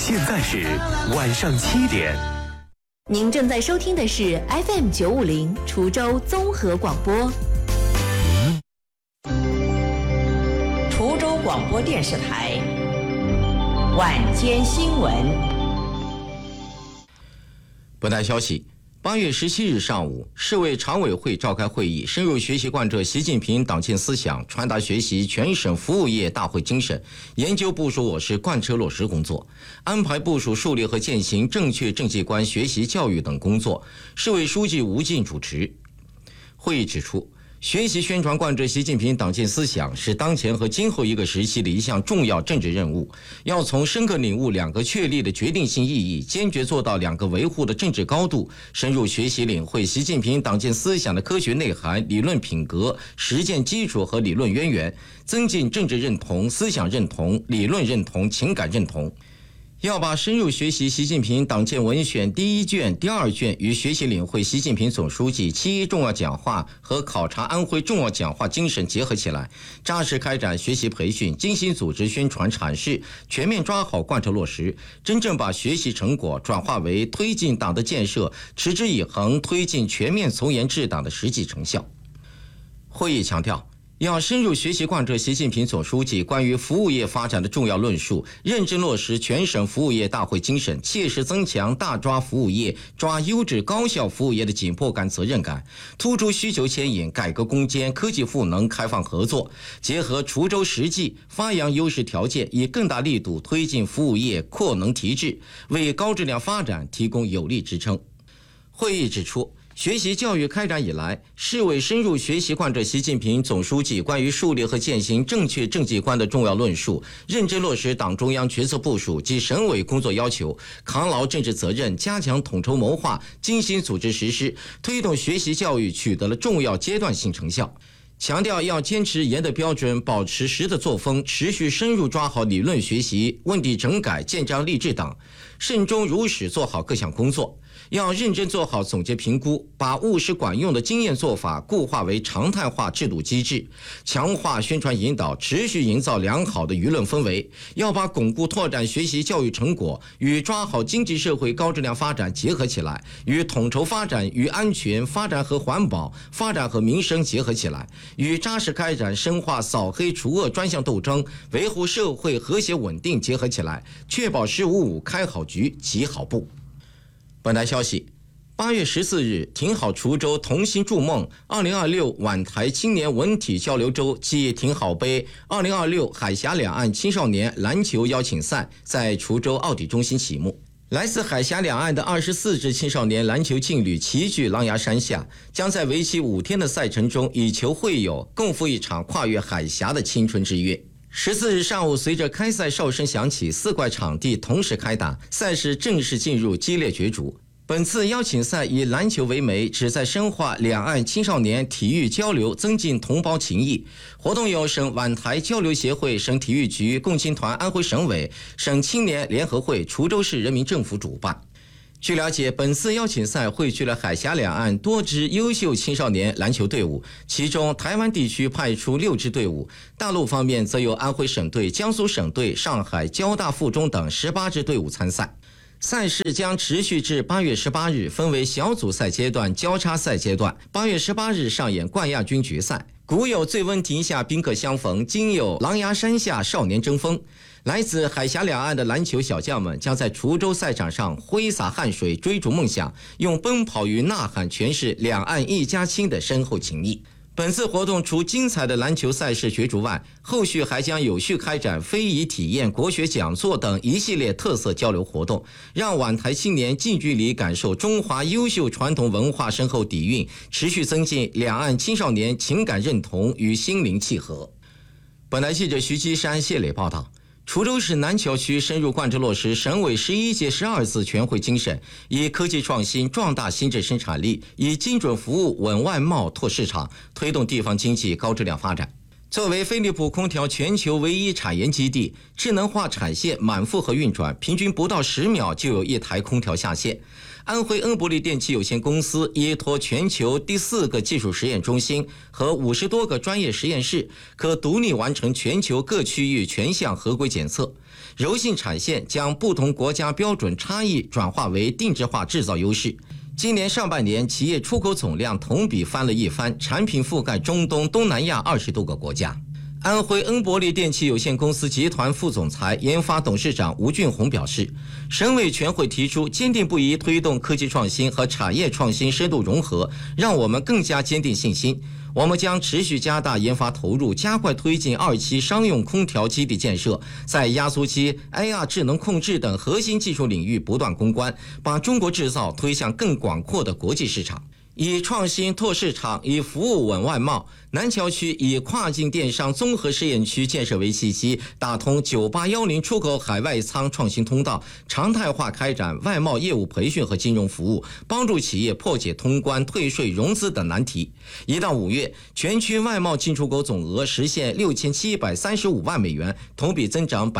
现在是晚上7点。 您正在收听的是 FM 950滁州综合广播。 滁州广播电视台晚间新闻。 本台消息，8月17日上午，市委常委会召开会议，深入学习贯彻习近平党建思想，传达学习全省服务业大会精神，研究部署我市贯彻落实工作，安排部署树立和践行正确政绩观学习教育等工作。市委书记吴进主持。会议指出，学习宣传贯彻习近平党建思想是当前和今后一个时期的一项重要政治任务，要从深刻领悟2个确立的决定性意义，坚决做到2个维护的政治高度，深入学习领会习近平党建思想的科学内涵、理论品格、实践基础和理论渊源，增进政治认同、思想认同、理论认同、情感认同。要把深入学习习近平党建文选第1卷、第2卷与学习领会习近平总书记7.1重要讲话和考察安徽重要讲话精神结合起来，扎实开展学习培训，精心组织宣传阐释，全面抓好贯彻落实，真正把学习成果转化为推进党的建设、持之以恒推进全面从严治党的实际成效。会议强调，要深入学习贯彻习近平总书记关于服务业发展的重要论述，认真落实全省服务业大会精神，切实增强大抓服务业、抓优质高效服务业的紧迫感、责任感，突出需求牵引、改革攻坚、科技赋能、开放合作，结合滁州实际，发扬优势条件，以更大力度推进服务业扩能提质，为高质量发展提供有力支撑。会议指出，学习教育开展以来，市委深入学习贯彻习近平总书记关于树立和践行正确政绩观的重要论述，认真落实党中央决策部署及省委工作要求，扛牢政治责任，加强统筹谋划，精心组织实施，推动学习教育取得了重要阶段性成效。强调要坚持严的标准，保持实的作风，持续深入抓好理论学习，问题整改，建章立制党，慎终如始做好各项工作。要认真做好总结评估，把务实管用的经验做法固化为常态化制度机制，强化宣传引导，持续营造良好的舆论氛围。要把巩固拓展学习教育成果与抓好经济社会高质量发展结合起来，与统筹发展与安全、发展和环保、发展和民生结合起来，与扎实开展深化扫黑除恶专项斗争、维护社会和谐稳定结合起来，确保1055开好局、起好步。本台消息，8月14日，挺好滁州同心筑梦2026皖台青年文体交流周暨挺好杯2026海峡两岸青少年篮球邀请赛在滁州奥体中心启幕。来自海峡两岸的24支青少年篮球劲旅齐聚狼牙山下，将在为期5天的赛程中以球会友，共赴一场跨越海峡的青春之约。14日上午，随着开赛哨声响起，4块场地同时开打，赛事正式进入激烈角逐。本次邀请赛以篮球为媒，旨在深化两岸青少年体育交流，增进同胞情谊。活动由省皖台交流协会、省体育局、共青团安徽省委、省青年联合会、滁州市人民政府主办。据了解，本次邀请赛汇聚了海峡两岸多支优秀青少年篮球队伍，其中台湾地区派出6支队伍，大陆方面则有安徽省队、江苏省队、上海交大附中等18支队伍参赛。赛事将持续至8月18日，分为小组赛阶段、交叉赛阶段。8月18日上演冠亚军决赛，古有醉翁亭下宾客相逢，今有狼牙山下少年争锋。来自海峡两岸的篮球小将们将在滁州赛场上挥洒汗水，追逐梦想，用奔跑与呐喊诠释两岸一家亲的深厚情谊。本次活动除精彩的篮球赛事角逐外，后续还将有序开展非遗体验、国学讲座等一系列特色交流活动，让皖台青年近距离感受中华优秀传统文化深厚底蕴，持续增进两岸青少年情感认同与心灵契合。本台记者徐基山、谢磊报道。滁州市南桥区深入贯彻落实省委11届12次全会精神，以科技创新壮大新质生产力，以精准服务稳外贸拓市场，推动地方经济高质量发展。 作为飞利浦空调全球唯一产研基地，智能化产线满负荷运转，平均不到10秒就有一台空调下线。安徽恩伯利电器有限公司依托全球第4个技术实验中心和50多个专业实验室，可独立完成全球各区域全项合规检测。柔性产线将不同国家标准差异转化为定制化制造优势。今年上半年，企业出口总量同比翻了一番，产品覆盖中东、东南亚20多个国家。安徽恩伯利电器有限公司集团副总裁、研发董事长吴俊宏表示，省委全会提出坚定不移推动科技创新和产业创新深度融合，让我们更加坚定信心。我们将持续加大研发投入，加快推进2期商用空调基地建设，在压缩机、AR 智能控制等核心技术领域不断攻关，把中国制造推向更广阔的国际市场。以创新拓市场，以服务稳外贸。南桥区以跨境电商综合试验区建设为契机，打通9810出口海外仓创新通道，常态化开展外贸业务培训和金融服务，帮助企业破解通关、退税、融资等难题。1到5月，全区外贸进出口总额实现6735万美元，同比增长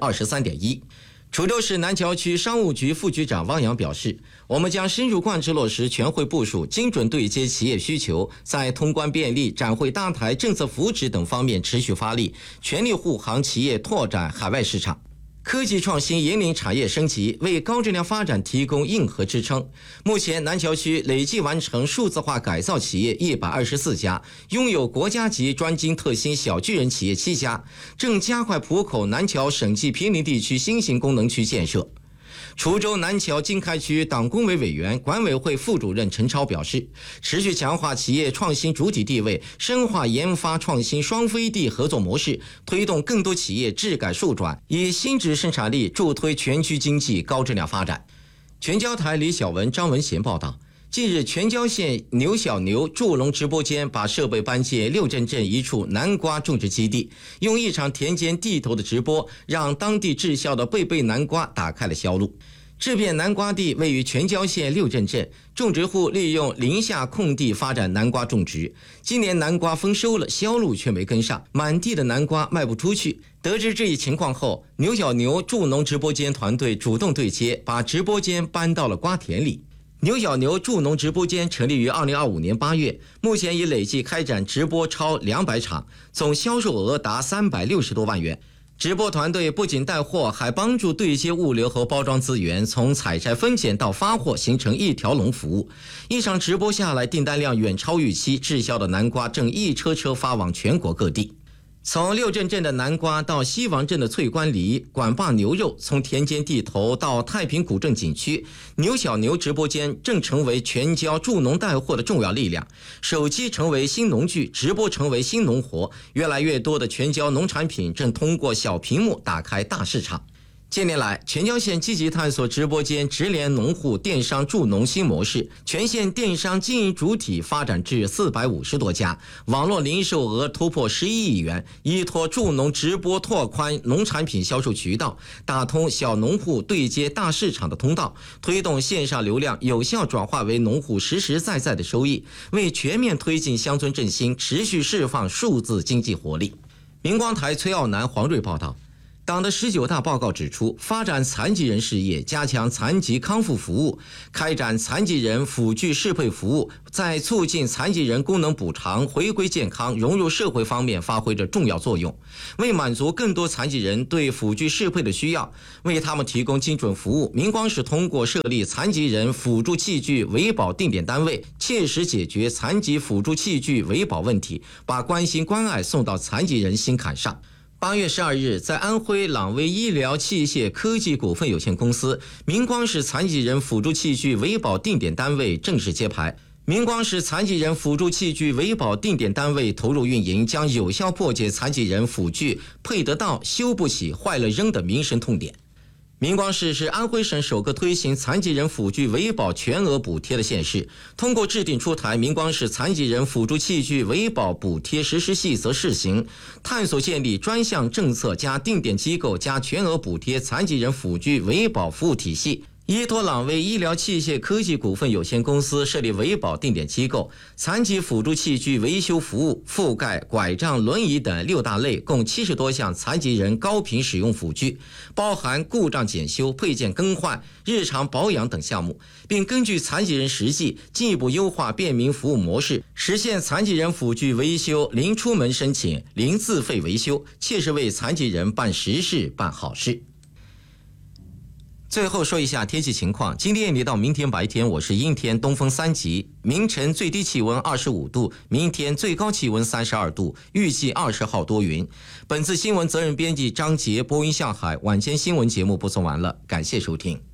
23.1%。滁州市南桥区商务局副局长汪洋表示，我们将深入贯彻落实全会部署，精准对接企业需求，在通关便利、展会搭台、政策扶持等方面持续发力，全力护航企业拓展海外市场。科技创新引领产业升级，为高质量发展提供硬核支撑。目前南桥区累计完成数字化改造企业124家，拥有国家级专精特新小巨人企业7家，正加快浦口南桥省际毗邻地区新型功能区建设。滁州南桥经开区党工委委员、管委会副主任陈超表示，持续强化企业创新主体地位，深化研发创新双飞地合作模式，推动更多企业质改数转，以新质生产力助推全区经济高质量发展。全交台李小文、张文贤报道，近日全交县牛小牛助农直播间把设备搬进六镇镇一处南瓜种植基地，用一场田间地头的直播，让当地滞销的贝贝南瓜打开了销路。这片南瓜地位于全交县六镇镇，种植户利用林下空地发展南瓜种植。今年南瓜丰收了，销路却没跟上，满地的南瓜卖不出去。得知这一情况后，牛小牛助农直播间团队主动对接，把直播间搬到了瓜田里。牛小牛助农直播间成立于2025年8月，目前已累计开展直播超200场，总销售额达360多万元。直播团队不仅带货，还帮助对接物流和包装资源，从采摘分拣到发货形成一条龙服务。一场直播下来，订单量远超预期，滞销的南瓜正一车车发往全国各地。从六镇镇的南瓜到西王镇的翠关梨、管坝牛肉，从田间地头到太平古镇景区，牛小牛直播间正成为全交助农带货的重要力量。手机成为新农具，直播成为新农活，越来越多的全交农产品正通过小屏幕打开大市场。近年来，全交县积极探索直播间直连农户电商助农新模式，全县电商经营主体发展至450多家，网络零售额突破11亿元，依托助农直播拓宽农产品销售渠道，打通小农户对接大市场的通道，推动线上流量有效转化为农户实实在在的收益，为全面推进乡村振兴持续释放数字经济活力。明光台崔傲南、黄瑞报道。党的19大报告指出，发展残疾人事业，加强残疾康复服务，开展残疾人辅具适配服务，在促进残疾人功能补偿、回归健康、融入社会方面发挥着重要作用。为满足更多残疾人对辅具适配的需要，为他们提供精准服务，明光市通过设立残疾人辅助器具维保定点单位，切实解决残疾辅助器具维保问题，把关心关爱送到残疾人心坎上。8月12日，在安徽朗威医疗器械科技股份有限公司，明光市残疾人辅助器具维保定点单位正式揭牌。明光市残疾人辅助器具维保定点单位投入运营，将有效破解残疾人辅具配得到、修不起、坏了扔的民生痛点。明光市是安徽省首个推行残疾人辅具维保全额补贴的县市，通过制定出台明光市残疾人辅助器具维保补贴实施细则试行，探索建立专项政策加定点机构加全额补贴残疾人辅具维保服务体系， 依托朗威医疗器械科技股份有限公司设立维保定点机构，残疾辅助器具维修服务覆盖拐杖、轮椅等6大类，共70多项残疾人高频使用辅具，包含故障检修、配件更换、日常保养等项目，并根据残疾人实际进一步优化便民服务模式，实现残疾人辅具维修零出门申请、零自费维修，切实为残疾人办实事、办好事。最后说一下天气情况，今天夜里到明天白天我是阴天，东风3级，明晨最低气温25度，明天最高气温32度，预计20号多云。本次新闻责任编辑张杰，播音向海，晚间新闻节目播送完了，感谢收听。